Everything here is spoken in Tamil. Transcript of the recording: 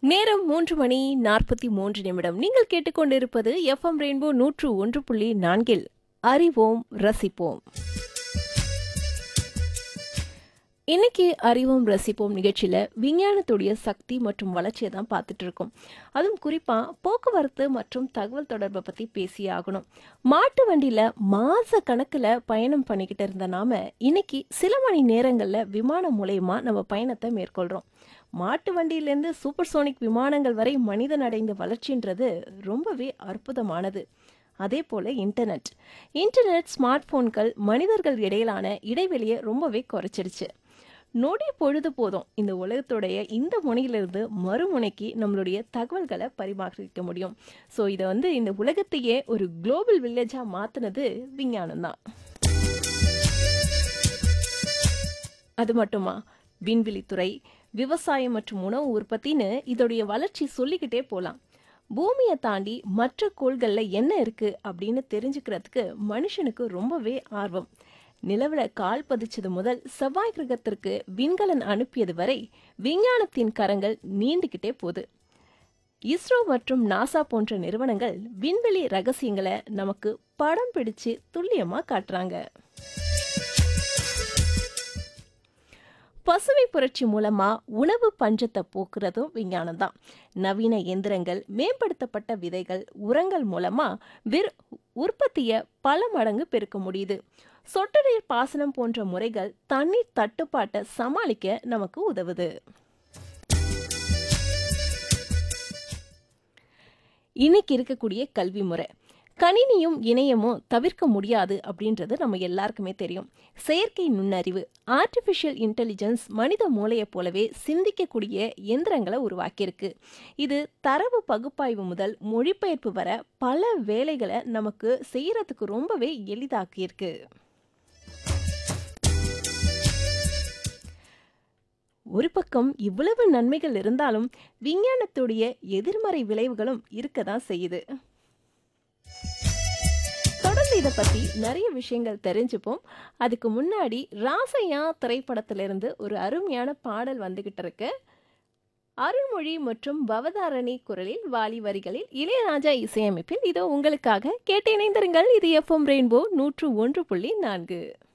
நேரம் 3:43. நீங்கள் கேட்டுக்கொண்டிருப்பது எஃப்எம் ரெயின்போ 101.4 அறிவோம் ரசிப்போம். இன்னைக்கு அறிவோம் ரசிப்போம் நிகழ்ச்சியில விஞ்ஞானத்துடைய சக்தி மற்றும் வளர்ச்சியை தான் பார்த்துட்டு இருக்கோம். அதுவும் குறிப்பா போக்குவரத்து மற்றும் தகவல் தொடர்பை பத்தி பேசியே ஆகணும். மாட்டு வண்டியில மாச கணக்குல பயணம் பண்ணிக்கிட்டு இருந்த நாம இன்னைக்கு சில மணி நேரங்கள்ல விமானம் மூலயமா நம்ம பயணத்தை மேற்கொள்றோம். மாட்டு வண்டியிலேருந்து சூப்பர்சோனிக் விமானங்கள் வரை மனிதன் அடைந்த வளர்ச்சின்றது ரொம்பவே அற்புதமானது. அதே போல இன்டர்நெட் ஸ்மார்ட் போன்கள் மனிதர்கள் இடையிலான இடைவெளியை ரொம்பவே குறைச்சிருச்சு. நொடி பொழுது போதும் இந்த உலகத்துடைய இந்த முனையிலிருந்து மறுமுனைக்கு நம்மளுடைய தகவல்களை பரிமாறிக்க முடியும். ஸோ இதை இந்த உலகத்தையே ஒரு குளோபல் வில்லேஜாக மாற்றினது விஞ்ஞானம் தான். அது மட்டுமா, விண்வெளித்துறை, விவசாயம் மற்றும் உணவு உற்பத்தின்னு இதோடைய வளர்ச்சி சொல்லிக்கிட்டே போகலாம். பூமியை தாண்டி மற்ற கோள்களில் என்ன இருக்கு அப்படின்னு தெரிஞ்சுக்கிறதுக்கு மனுஷனுக்கு ரொம்பவே ஆர்வம். நிலவில் கால் பதிச்சது முதல் செவ்வாய் கிரகத்திற்கு விண்கலன் அனுப்பியது வரை விஞ்ஞானத்தின் கரங்கள் நீண்டுகிட்டே போகுது. இஸ்ரோ மற்றும் நாசா போன்ற நிறுவனங்கள் விண்வெளி ரகசியங்களை நமக்கு படம் பிடிச்சு துல்லியமா காட்டுறாங்க. பசுமை புரட்சி மூலமா உணவு பஞ்சத்தை போக்குறதும் விஞ்ஞானம் தான். நவீன இயந்திரங்கள், மேம்படுத்தப்பட்ட விதைகள், உரங்கள் மூலமா உற்பத்தியை பல மடங்கு பெருக்க முடியுது. சொட்டு நீர் பாசனம் போன்ற முறைகள் தண்ணீர் தட்டுப்பாட்டை சமாளிக்க நமக்கு உதவுது. இன்னைக்கு இருக்கக்கூடிய கல்வி முறை, கணினியும் இணையமும் தவிர்க்க முடியாது அப்படின்றது நம்ம எல்லாருக்குமே தெரியும். செயற்கை நுண்ணறிவு, ஆர்டிஃபிஷியல் இன்டெலிஜென்ஸ் மனித மூளையை போலவே சிந்திக்கக்கூடிய எந்திரங்களை உருவாக்கியிருக்கு. இது தரவு பகுப்பாய்வு முதல் மொழிபெயர்ப்பு வர பல வேலைகளை நமக்கு செய்யறதுக்கு ரொம்பவே எளிதாக்கியிருக்கு. ஒரு பக்கம் இவ்வளவு நன்மைகள் இருந்தாலும் விஞ்ஞானத்துடைய எதிர்மறை விளைவுகளும் இருக்கதான் செய்யுது. தொடர்ந்து இதை பத்தி நிறைய விஷயங்கள் தெரிஞ்சுப்போம். அதுக்கு முன்னாடி ராசையா திரைப்படத்திலிருந்து ஒரு அருமையான பாடல் வந்துகிட்டு இருக்கு. அருள்மொழி மற்றும் பவதாரணி குரலில், வாலி வரிகளில், இளையராஜா இசையமைப்பில் இதோ உங்களுக்காக. கேட்டு இணைந்திருங்கள். இது எஃப்எம் ரெயின்போ 101.4.